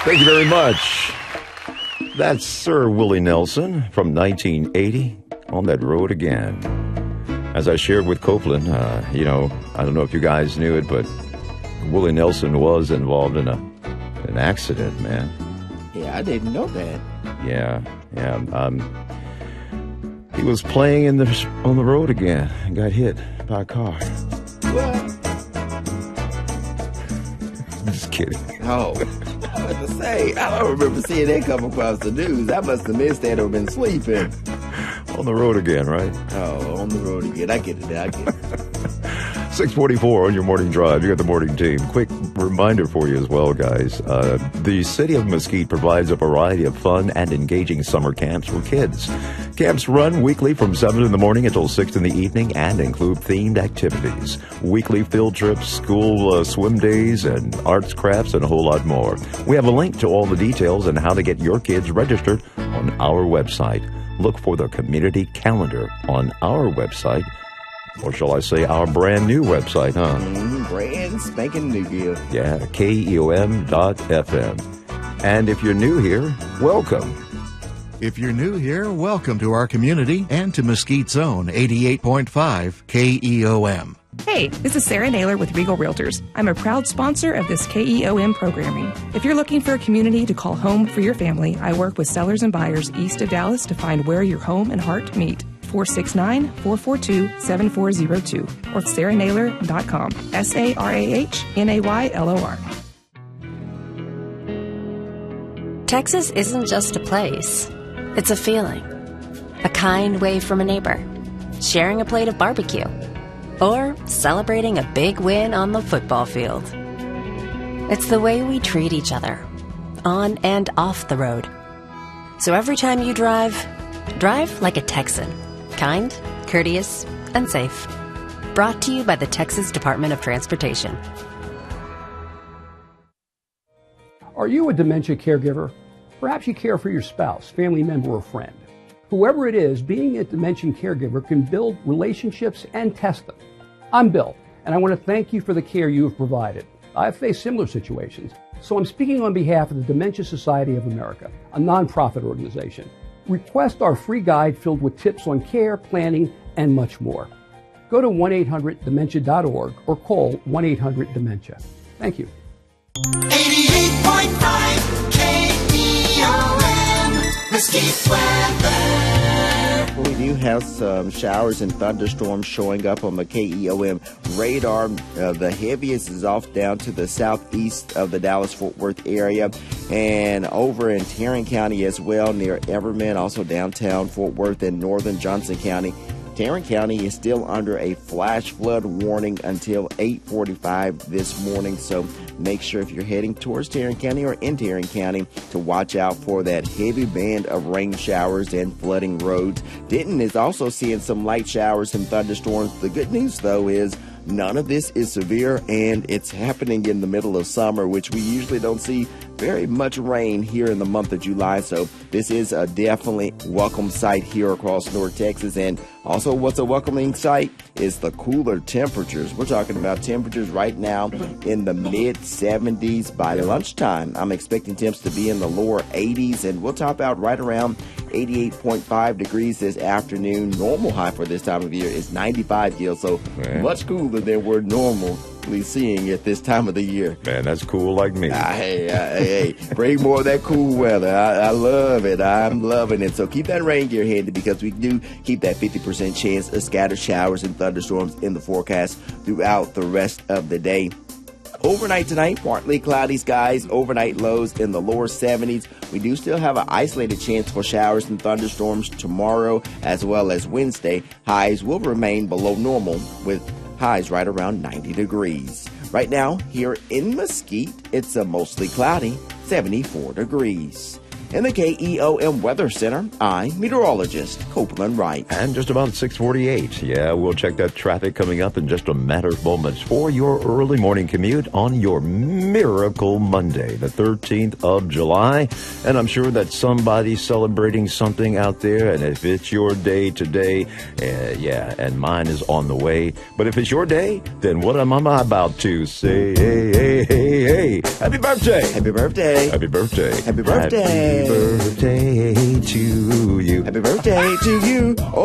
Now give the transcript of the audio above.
Thank you very much. That's Sir Willie Nelson from 1980, On That Road Again. As I shared with Copeland, I don't know if you guys knew it, but Willie Nelson was involved in an accident, man. Yeah, I didn't know that. Yeah. He was playing on the road again and got hit by a car. What? Just kidding. Oh, I was to say, I don't remember seeing that come across the news. I must have missed that or been sleeping. On the road again, right? Oh, on the road again. I get it. 644 on your morning drive. You got the morning team. Quick reminder for you as well, guys. The City of Mesquite provides a variety of fun and engaging summer camps for kids. Camps run weekly from 7 in the morning until 6 in the evening and include themed activities, weekly field trips, school swim days, and arts, crafts, and a whole lot more. We have a link to all the details and how to get your kids registered on our website. Look for the community calendar on our website. Or shall I say our brand new website, huh? Brand spanking new deal. Yeah, KEOM.FM. And if you're new here, welcome. If you're new here, welcome to our community and to Mesquite's own 88.5 KEOM. Hey, this is Sarah Naylor with Regal Realtors. I'm a proud sponsor of this KEOM programming. If you're looking for a community to call home for your family, I work with sellers and buyers east of Dallas to find where your home and heart meet. 469-442-7402 or sarahnaylor.com. SARAHNAYLOR. Texas isn't just a place. It's a feeling. A kind wave from a neighbor. Sharing a plate of barbecue. Or celebrating a big win on the football field. It's the way we treat each other. On and off the road. So every time you drive like a Texan. Kind, courteous, and safe. Brought to you by the Texas Department of Transportation. Are you a dementia caregiver? Perhaps you care for your spouse, family member, or friend. Whoever it is, being a dementia caregiver can build relationships and test them. I'm Bill, and I want to thank you for the care you have provided. I've faced similar situations, so I'm speaking on behalf of the Dementia Society of America, a nonprofit organization. Request our free guide filled with tips on care, planning, and much more. Go to 1-800-DEMENTIA.org or call 1-800-DEMENTIA. Thank you. 88.5 KEOM, Mesquite weather. We do have some showers and thunderstorms showing up on the KEOM radar. The heaviest is off down to the southeast of the Dallas-Fort Worth area and over in Tarrant County as well, near Everman, also downtown Fort Worth and northern Johnson County. Tarrant County is still under a flash flood warning until 8:45 this morning, so make sure if you're heading towards Tarrant County or in Tarrant County to watch out for that heavy band of rain showers and flooding roads. Denton is also seeing some light showers and thunderstorms. The good news, though, is none of this is severe, and it's happening in the middle of summer, which we usually don't see very much rain here in the month of July. So this is a definitely welcome sight here across North Texas. And also what's a welcoming sight is the cooler temperatures. We're talking about temperatures right now in the mid-70s by lunchtime. I'm expecting temps to be in the lower 80s, and we'll top out right around 88.5 degrees this afternoon. Normal high for this time of year is 95, Gil, so much cooler than we're normally seeing at this time of the year. Man, that's cool like me. Hey, bring more of that cool weather. I love it. I'm loving it. So keep that rain gear handy because we do keep that 50% chance of scattered showers and thunderstorms in the forecast throughout the rest of the day. Overnight tonight, partly cloudy skies, overnight lows in the lower 70s. We do still have an isolated chance for showers and thunderstorms tomorrow as well as Wednesday. Highs will remain below normal with highs right around 90 degrees. Right now, here in Mesquite, it's a mostly cloudy 74 degrees. In the KEOM Weather Center, I'm meteorologist Copeland Wright. And just about 6:48. Yeah, we'll check that traffic coming up in just a matter of moments for your early morning commute on your Miracle Monday, the 13th of July. And I'm sure that somebody's celebrating something out there. And if it's your day today, and mine is on the way. But if it's your day, then what am I about to say? Hey, happy birthday! Happy birthday! Happy birthday! Happy birthday! Happy birthday to you! Happy birthday to you!